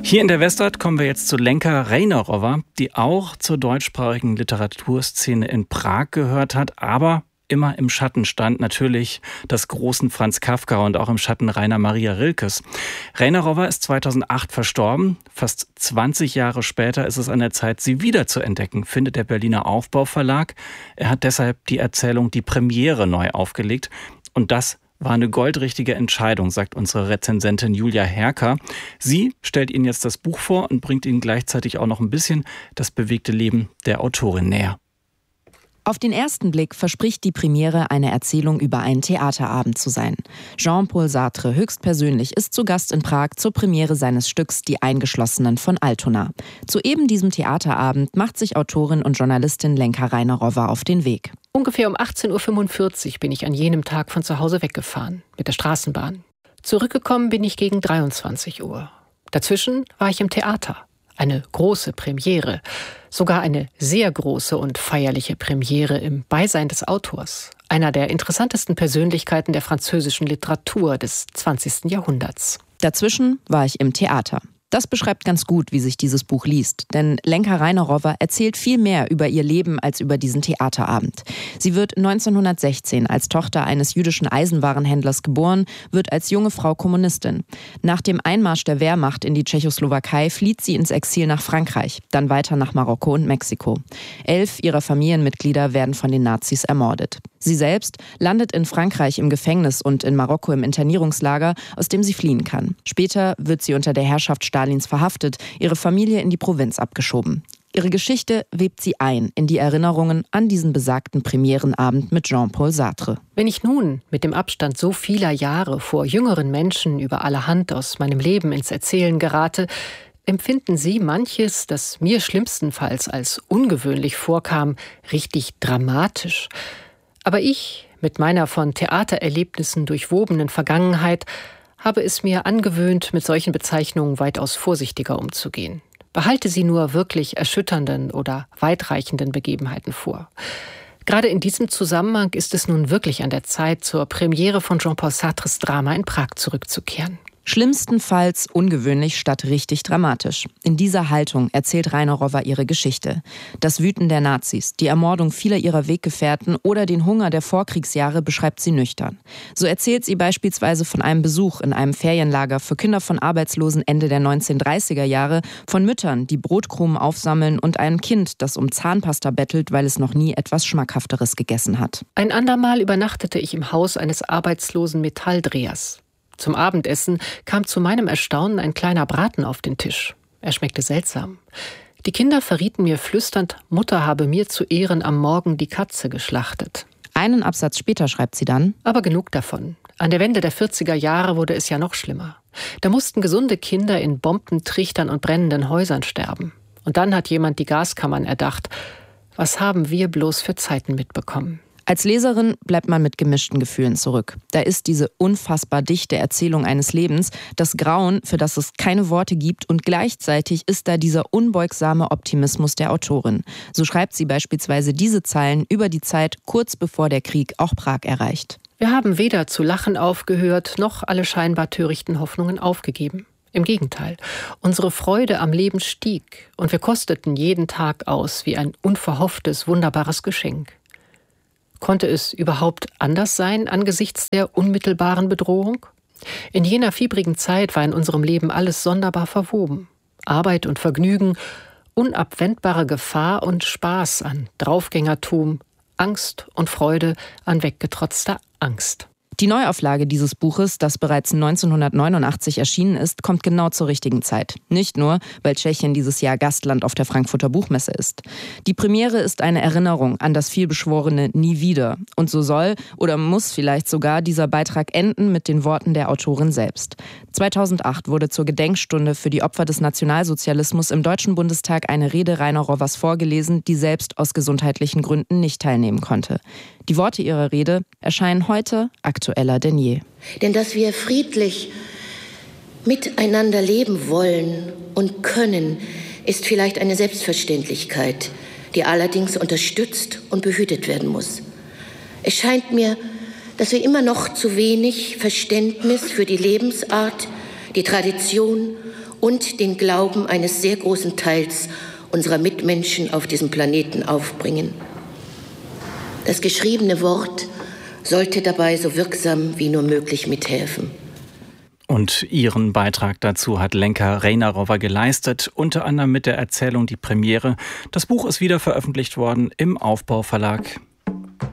Hier in der Westart kommen wir jetzt zu Lenka Reinerova, die auch zur deutschsprachigen Literaturszene in Prag gehört hat, aber immer im Schatten stand natürlich des großen Franz Kafka und auch im Schatten Rainer Maria Rilkes. Reinerova ist 2008 verstorben. Fast 20 Jahre später ist es an der Zeit, sie wieder zu entdecken, findet der Berliner Aufbau-Verlag. Er hat deshalb die Erzählung Die Premiere neu aufgelegt. Und das war eine goldrichtige Entscheidung, sagt unsere Rezensentin Julia Herker. Sie stellt Ihnen jetzt das Buch vor und bringt Ihnen gleichzeitig auch noch ein bisschen das bewegte Leben der Autorin näher. Auf den ersten Blick verspricht die Premiere, eine Erzählung über einen Theaterabend zu sein. Jean-Paul Sartre höchstpersönlich ist zu Gast in Prag zur Premiere seines Stücks Die Eingeschlossenen von Altona. Zu eben diesem Theaterabend macht sich Autorin und Journalistin Lenka Reinerova auf den Weg. Ungefähr um 18.45 Uhr bin ich an jenem Tag von zu Hause weggefahren, mit der Straßenbahn. Zurückgekommen bin ich gegen 23 Uhr. Dazwischen war ich im Theater. Eine große Premiere, sogar eine sehr große und feierliche Premiere im Beisein des Autors, einer der interessantesten Persönlichkeiten der französischen Literatur des 20. Jahrhunderts. Dazwischen war ich im Theater. Das beschreibt ganz gut, wie sich dieses Buch liest. Denn Lenka Reinerova erzählt viel mehr über ihr Leben als über diesen Theaterabend. Sie wird 1916 als Tochter eines jüdischen Eisenwarenhändlers geboren, wird als junge Frau Kommunistin. Nach dem Einmarsch der Wehrmacht in die Tschechoslowakei flieht sie ins Exil nach Frankreich, dann weiter nach Marokko und Mexiko. 11 ihrer Familienmitglieder werden von den Nazis ermordet. Sie selbst landet in Frankreich im Gefängnis und in Marokko im Internierungslager, aus dem sie fliehen kann. Später wird sie unter der Herrschaft Stalins verhaftet, ihre Familie in die Provinz abgeschoben. Ihre Geschichte webt sie ein in die Erinnerungen an diesen besagten Premierenabend mit Jean-Paul Sartre. Wenn ich nun mit dem Abstand so vieler Jahre vor jüngeren Menschen über allerhand aus meinem Leben ins Erzählen gerate, empfinden Sie manches, das mir schlimmstenfalls als ungewöhnlich vorkam, richtig dramatisch. Aber ich, mit meiner von Theatererlebnissen durchwobenen Vergangenheit, habe es mir angewöhnt, mit solchen Bezeichnungen weitaus vorsichtiger umzugehen. Behalte sie nur wirklich erschütternden oder weitreichenden Begebenheiten vor. Gerade in diesem Zusammenhang ist es nun wirklich an der Zeit, zur Premiere von Jean-Paul Sartres Drama in Prag zurückzukehren. Schlimmstenfalls ungewöhnlich statt richtig dramatisch. In dieser Haltung erzählt Reinerova ihre Geschichte. Das Wüten der Nazis, die Ermordung vieler ihrer Weggefährten oder den Hunger der Vorkriegsjahre beschreibt sie nüchtern. So erzählt sie beispielsweise von einem Besuch in einem Ferienlager für Kinder von Arbeitslosen Ende der 1930er Jahre, von Müttern, die Brotkrumen aufsammeln und einem Kind, das um Zahnpasta bettelt, weil es noch nie etwas Schmackhafteres gegessen hat. Ein andermal übernachtete ich im Haus eines arbeitslosen Metalldrehers. Zum Abendessen kam zu meinem Erstaunen ein kleiner Braten auf den Tisch. Er schmeckte seltsam. Die Kinder verrieten mir flüsternd, Mutter habe mir zu Ehren am Morgen die Katze geschlachtet. Einen Absatz später schreibt sie dann: Aber genug davon. An der Wende der 40er Jahre wurde es ja noch schlimmer. Da mussten gesunde Kinder in Bombentrichtern und brennenden Häusern sterben. Und dann hat jemand die Gaskammern erdacht. Was haben wir bloß für Zeiten mitbekommen? Als Leserin bleibt man mit gemischten Gefühlen zurück. Da ist diese unfassbar dichte Erzählung eines Lebens, das Grauen, für das es keine Worte gibt, und gleichzeitig ist da dieser unbeugsame Optimismus der Autorin. So schreibt sie beispielsweise diese Zeilen über die Zeit kurz bevor der Krieg auch Prag erreicht. Wir haben weder zu lachen aufgehört, noch alle scheinbar törichten Hoffnungen aufgegeben. Im Gegenteil, unsere Freude am Leben stieg und wir kosteten jeden Tag aus wie ein unverhofftes, wunderbares Geschenk. Konnte es überhaupt anders sein angesichts der unmittelbaren Bedrohung? In jener fiebrigen Zeit war in unserem Leben alles sonderbar verwoben. Arbeit und Vergnügen, unabwendbare Gefahr und Spaß an Draufgängertum, Angst und Freude an weggetrotzter Angst. Die Neuauflage dieses Buches, das bereits 1989 erschienen ist, kommt genau zur richtigen Zeit. Nicht nur, weil Tschechien dieses Jahr Gastland auf der Frankfurter Buchmesse ist. Die Premiere ist eine Erinnerung an das vielbeschworene Nie wieder. Und so soll oder muss vielleicht sogar dieser Beitrag enden mit den Worten der Autorin selbst. 2008 wurde zur Gedenkstunde für die Opfer des Nationalsozialismus im Deutschen Bundestag eine Rede Reinerovas vorgelesen, die selbst aus gesundheitlichen Gründen nicht teilnehmen konnte. Die Worte ihrer Rede erscheinen heute aktueller denn je. Denn dass wir friedlich miteinander leben wollen und können, ist vielleicht eine Selbstverständlichkeit, die allerdings unterstützt und behütet werden muss. Es scheint mir, dass wir immer noch zu wenig Verständnis für die Lebensart, die Tradition und den Glauben eines sehr großen Teils unserer Mitmenschen auf diesem Planeten aufbringen. Das geschriebene Wort sollte dabei so wirksam wie nur möglich mithelfen. Und ihren Beitrag dazu hat Lenka Rejnarowa geleistet, unter anderem mit der Erzählung Die Premiere. Das Buch ist wieder veröffentlicht worden im Aufbau Verlag.